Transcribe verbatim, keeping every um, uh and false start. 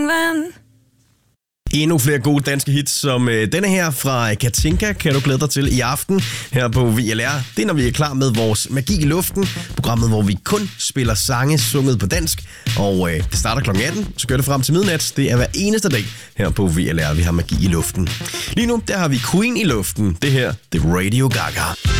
Endnu flere gode danske hits som øh, denne her fra Katinka kan du glæde dig til i aften her på V L R. Det er, når vi er klar med vores Magi i Luften, programmet, hvor vi kun spiller sange sunget på dansk. Og øh, det starter klokken atten, så gør det frem til midnat. Det er hver eneste dag her på V L R, vi har Magi i Luften. Lige nu, der har vi Queen i luften. Det her, det er Radio Gaga.